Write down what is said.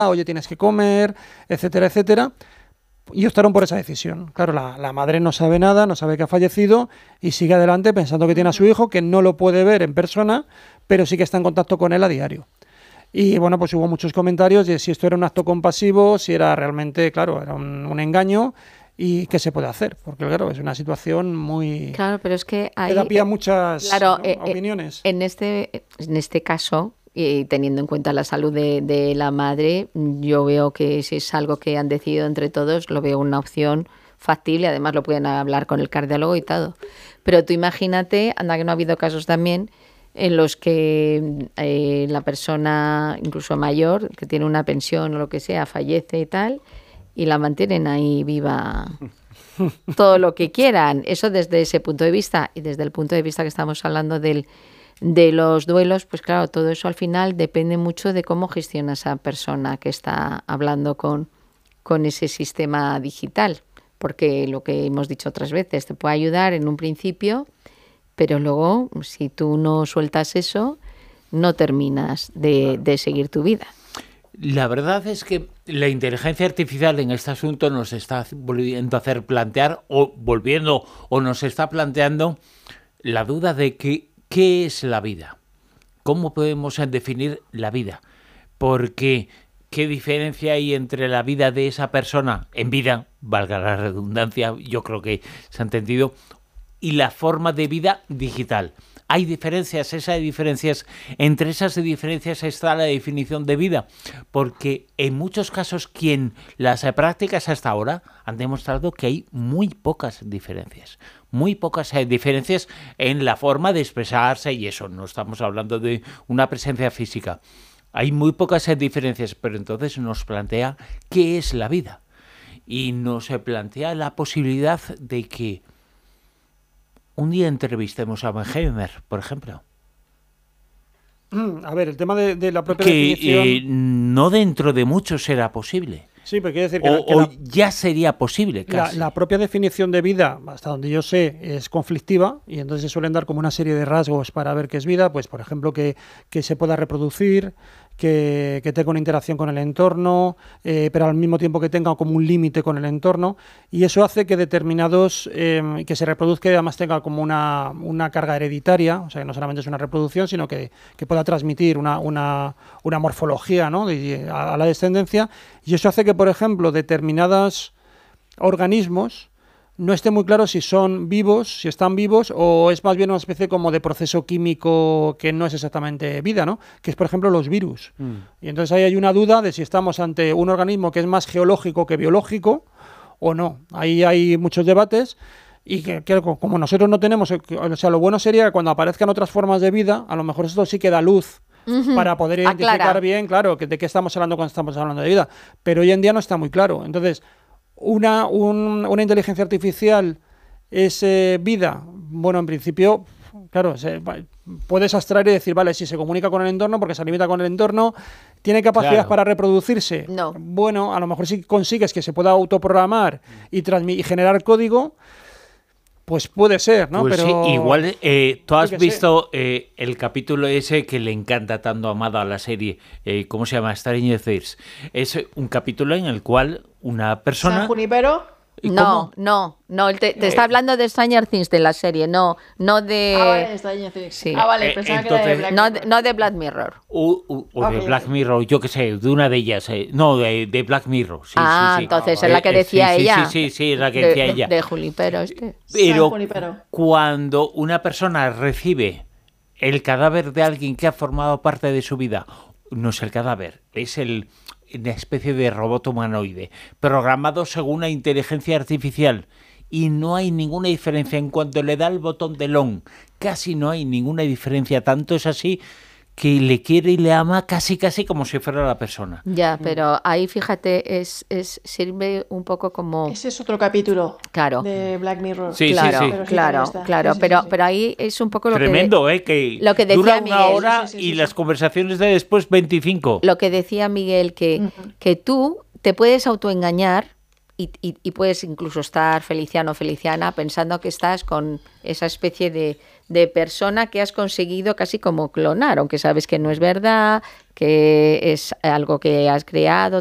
oye, tienes que comer, etcétera, etcétera. Y optaron por esa decisión. Claro, la madre no sabe nada, no sabe que ha fallecido y sigue adelante pensando que tiene a su hijo, que no lo puede ver en persona, pero sí que está en contacto con él a diario. Y bueno, pues hubo muchos comentarios de si esto era un acto compasivo, si era realmente, claro, era un engaño y qué se puede hacer. Porque claro, es una situación muy... Claro, pero es que hay... que da pie a muchas claro, opiniones. En este caso, y teniendo en cuenta la salud de la madre, yo veo que si es algo que han decidido entre todos, lo veo una opción factible. Además, lo pueden hablar con el cardiólogo y todo. Pero tú imagínate, anda que no ha habido casos también en los que la persona, incluso mayor, que tiene una pensión o lo que sea, fallece y tal, y la mantienen ahí viva todo lo que quieran. Eso desde ese punto de vista, y desde el punto de vista que estamos hablando de los duelos, pues claro, todo eso al final depende mucho de cómo gestiona esa persona que está hablando con ese sistema digital, porque lo que hemos dicho otras veces, te puede ayudar en un principio, pero luego, si tú no sueltas eso, no terminas de seguir tu vida. La verdad es que la inteligencia artificial en este asunto nos está volviendo a hacer plantear, o nos está planteando la duda de qué es la vida. ¿Cómo podemos definir la vida? Porque ¿qué diferencia hay entre la vida de esa persona en vida, valga la redundancia, yo creo que se ha entendido, y la forma de vida digital? Hay diferencias, entre esas diferencias está la definición de vida, porque en muchos casos las prácticas hasta ahora han demostrado que hay muy pocas diferencias en la forma de expresarse y eso, no estamos hablando de una presencia física. Hay muy pocas diferencias, pero entonces nos plantea qué es la vida y nos plantea la posibilidad de que un día entrevistemos a Oppenheimer, por ejemplo. A ver, el tema de la propia definición... Que no dentro de mucho será posible. Sí, pero quiere decir que ya sería posible casi. La propia definición de vida, hasta donde yo sé, es conflictiva y entonces se suelen dar como una serie de rasgos para ver qué es vida, pues por ejemplo que se pueda reproducir, que tenga una interacción con el entorno, pero al mismo tiempo que tenga como un límite con el entorno, y eso hace que determinados, que se reproduzca y además tenga como una carga hereditaria, o sea que no solamente es una reproducción, sino que pueda transmitir una morfología, ¿no?, a la descendencia, y eso hace que, por ejemplo, determinados organismos no esté muy claro si están vivos o es más bien una especie como de proceso químico que no es exactamente vida, ¿no? Que es, por ejemplo, los virus. Y entonces ahí hay una duda de si estamos ante un organismo que es más geológico que biológico o no. Ahí hay muchos debates y que como nosotros no tenemos... O sea, lo bueno sería que cuando aparezcan otras formas de vida, a lo mejor esto sí que da luz para poder identificar bien, claro, de qué estamos hablando cuando estamos hablando de vida. Pero hoy en día no está muy claro. Entonces... ¿Una inteligencia artificial es vida? Bueno, en principio, claro, puedes abstraer y decir, vale, si se comunica con el entorno porque se limita con el entorno, ¿tiene capacidad para reproducirse? No. Bueno, a lo mejor si consigues que se pueda autoprogramar y generar código, pues puede ser, ¿no? Pues pero sí, igual tú has visto el capítulo ese que le encanta tanto Amado a la serie, ¿cómo se llama? Stranger Things. Es un capítulo en el cual una persona... ¿San Junipero? No, él te está hablando de Stranger Things, de la serie, no de... vale, Stranger Things. Sí. Vale, pensaba entonces, que era de Black Mirror. No de Black Mirror. O de Black Mirror, yo qué sé, de una de ellas. No, de Black Mirror. Sí, sí. Entonces es la que decía ella. Sí, es la que decía ella. De Junipero Pero cuando una persona recibe el cadáver de alguien que ha formado parte de su vida, no es el cadáver, es una especie de robot humanoide, programado según una inteligencia artificial, y no hay ninguna diferencia en cuanto le da el botón de on, casi no hay ninguna diferencia, tanto es así que le quiere y le ama casi como si fuera la persona. Ya, pero ahí fíjate, sirve un poco como... Ese es otro capítulo, claro, de Black Mirror. Sí. Claro, pero ahí es un poco lo tremendo, que dura decía una Miguel, hora y las conversaciones de después 25. Lo que decía Miguel, que tú te puedes autoengañar y puedes incluso estar feliciano o feliciana pensando que estás con esa especie de de persona que has conseguido casi como clonar, aunque sabes que no es verdad, que es algo que has creado,